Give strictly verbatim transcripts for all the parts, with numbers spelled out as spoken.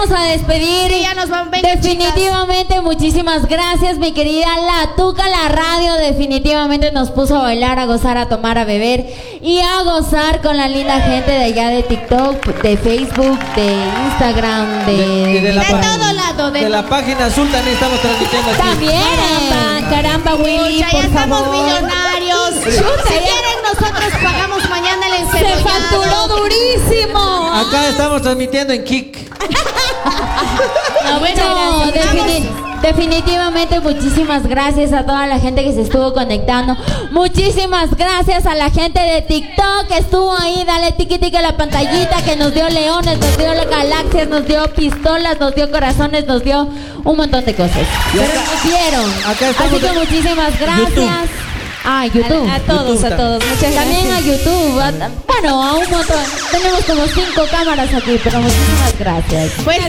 vamos a despedir. Sí, ya nos vamos. Venga, definitivamente, chicas. Muchísimas gracias, mi querida La Tuca. La radio definitivamente nos puso a bailar, a gozar, a tomar, a beber y a gozar con la linda gente de allá de TikTok, de Facebook, de Instagram, de, de, de, de, la de todo lado. De, de la página azul también estamos transmitiendo aquí. También. Caramba, caramba, Willy, Mucha, por ya favor. estamos millonarios. Si quieren, nosotros pagamos mañana el Se facturó encebollado. durísimo. Acá estamos transmitiendo en Kik. No, bueno, defini definitivamente muchísimas gracias a toda la gente que se estuvo conectando. Muchísimas gracias a la gente de TikTok que estuvo ahí. Dale tiki tiki a la pantallita, que nos dio leones, nos dio galaxias, nos dio pistolas, nos dio corazones, nos dio un montón de cosas. Pero nos dieron. Acá estamos. Así que muchísimas gracias. YouTube. Ah, YouTube. A, a todos, YouTube a todos. Muchas También a gracias. YouTube. A, bueno, a un montón. Tenemos como cinco cámaras aquí, pero muchísimas gracias. Bueno,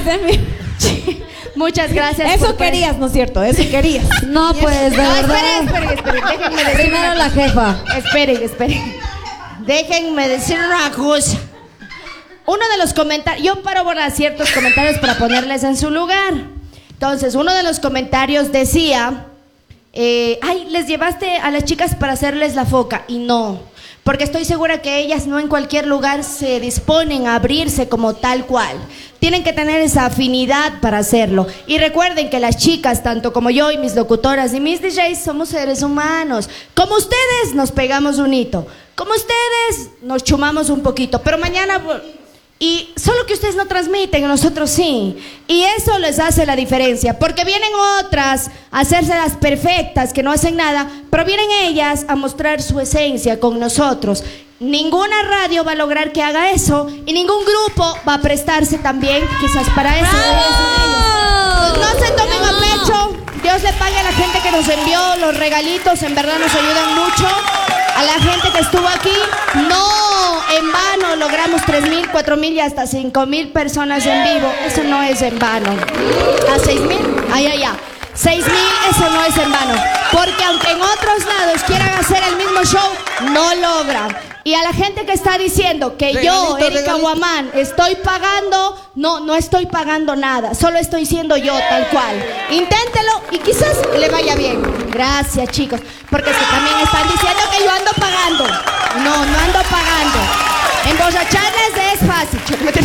muchas gracias. Eso por- querías, ¿no es cierto? Eso querías. No, pues, de No, verdad. esperen, esperen, esperen. Déjenme decir Primero una la cosa. jefa. Esperen, esperen. Déjenme decir una cosa. Uno de los comentarios, yo paro por ciertos comentarios para ponerles en su lugar. Entonces, uno de los comentarios decía, eh, ay, les llevaste a las chicas para hacerles la foca. Y no, porque estoy segura que ellas no en cualquier lugar se disponen a abrirse como tal cual. Tienen que tener esa afinidad para hacerlo. Y recuerden que las chicas, tanto como yo y mis locutoras y mis D Js, somos seres humanos. Como ustedes nos pegamos un hito, como ustedes nos chumamos un poquito, pero mañana... Y solo que ustedes no transmiten, nosotros sí. Y eso les hace la diferencia. Porque vienen otras a hacerse las perfectas, que no hacen nada, pero vienen ellas a mostrar su esencia con nosotros. Ninguna radio va a lograr que haga eso. Y ningún grupo va a prestarse también quizás para eso. ¡Bravo! No se tomen a pecho. Dios le pague a la gente que nos envió los regalitos. En verdad nos ayudan mucho. A la gente que estuvo aquí, no en vano logramos tres mil, cuatro mil y hasta cinco mil personas en vivo. Eso no es en vano. ¿A seis mil? Ay, ay, ay. seis mil, eso no es en vano. Porque aunque en otros lados quieran hacer el mismo show, no logran. Y a la gente que está diciendo que yo, Regalito, Erika regalito. Guamán, estoy pagando, no, no estoy pagando nada. Solo estoy siendo yo tal cual. Inténtelo y quizás le vaya bien. Gracias, chicos. Porque es que también están diciendo que yo ando pagando. No, no ando pagando. Emborracharles es fácil.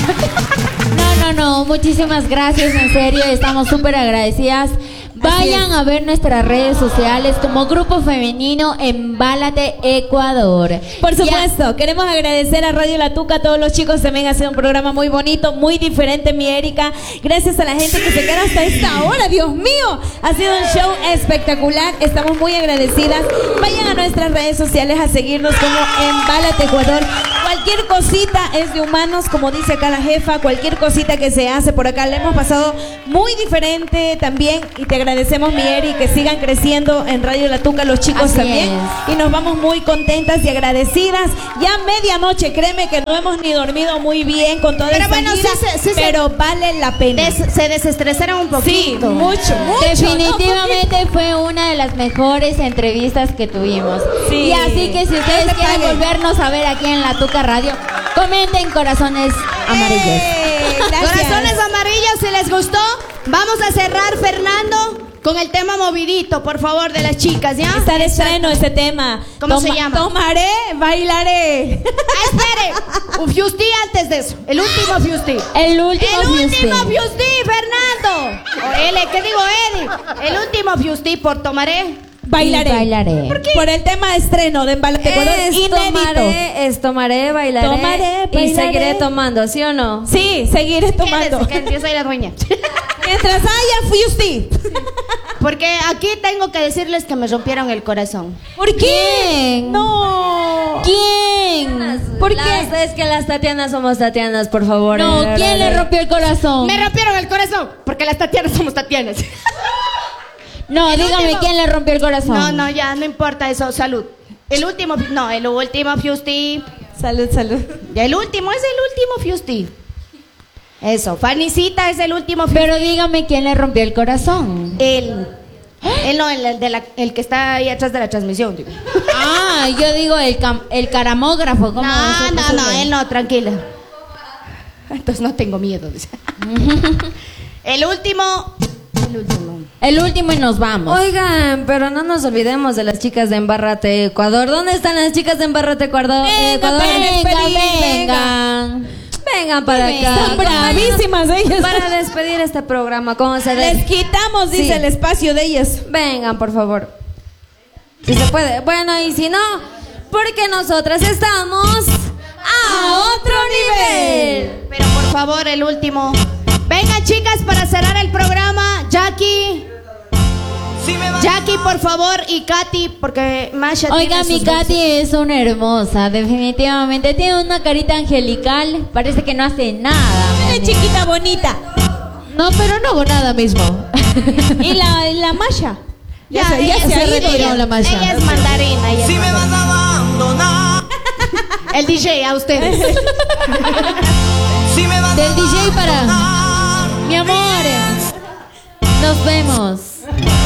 No, no, no, muchísimas gracias, en serio, estamos súper agradecidas. Vayan a ver nuestras redes sociales como Grupo Femenino Embálate Ecuador. Por Ya- supuesto, queremos agradecer a Radio La Tuca, a todos los chicos también ha sido un programa muy bonito, muy diferente, mi Erika. Gracias a la gente que se queda hasta esta hora, Dios mío, ha sido un show espectacular, estamos muy agradecidas. Vayan a nuestras redes sociales a seguirnos como Embálate Ecuador. Cualquier cosita es de humanos, como dice acá la jefa, cualquier cosita que se hace por acá, le hemos pasado muy diferente también y te agradecemos, mi Eri, que sigan creciendo en Radio La Tuca los chicos Así también. es. Y nos vamos muy contentas y agradecidas. Ya medianoche, créeme que no hemos ni dormido muy bien con toda Pero esta bueno, gira, sí se- sí se- pero vale la pena. Des- se desestresaron un Sí, poquito. mucho, mucho. Definitivamente fue una de las mejores entrevistas que tuvimos. Sí. Y así que si ustedes No se quieren paguen. volvernos a ver aquí en La Tuca Radio, comenten corazones amarillos. ¡Eh! Gracias. Corazones amarillos, si les gustó, vamos a cerrar, Fernando, con el tema movidito, por favor, de las chicas, ¿ya? Está de estreno este tema. ¿Cómo se llama? Tomaré, bailaré. Ah, espere, un Fiusti antes de eso, el último Fiusti. El último El Fiusti. último Fiusti, Fernando. O L, ¿qué digo, Eddie? El último Fiusti por Tomaré. Bailaré. Y bailaré. ¿Por qué? Por el tema de estreno de Embálate Ecuador. Es Inédito. tomaré, es tomaré, bailaré, Tomaré, y bailaré. seguiré tomando, ¿sí o no? Sí, seguiré tomando. Quédense, quédense, yo soy la dueña. Mientras haya Fiusti. Porque aquí tengo que decirles que me rompieron el corazón. ¿Por qué? ¿Quién? No. ¿Quién? ¿Por Las- qué? Es que las Tatianas somos Tatianas, por favor. No, de ¿quién verdad. le rompió el corazón? Me rompieron el corazón, porque las Tatianas somos Tatianas. No, El dígame último- quién le rompió el corazón. No, no, ya, no importa eso, salud. El último, no, el último Fiusti. Salud, salud. Ya el último, es el último Fiusti. Eso, Fanicita es el último Fiusti. Pero dígame quién le rompió el corazón. Él. Él no, el, el de la- el que está ahí atrás de la transmisión. Digo. Ah, yo digo el, cam- el caramógrafo. ¿cómo No, se no, no, llama? él no, tranquila. Entonces no tengo miedo. Dice. El último. El último. El último y nos vamos. Oigan, pero no nos olvidemos de las chicas de Embárrate Ecuador. ¿Dónde están las chicas de Embárrate Ecuador? Venga, Ecuador? venga, Vengan. vengan. Vengan para acá. Están bravísimas ellas. Para despedir este programa, ¿cómo se Les debe? quitamos, dice Sí. el espacio de ellas. Vengan, por favor. Si se puede. Bueno, y si no, porque nosotras estamos a otro nivel. Pero por favor, el último. Venga, chicas, para cerrar el programa, Jackie. Jackie, por favor, y Katy, porque Masha Oiga, tiene mi sus Katy es una hermosa, definitivamente. Tiene una carita angelical. Parece que no hace nada. Una man. chiquita bonita. No, pero no hago nada mismo. Y la, la Masha. Ya, se- ella, se sí, ha retirado ella- la Masha. ella es mandarina. Ella es mandarina. El D J, a ustedes. Del D J para... Mi amor. Nos vemos.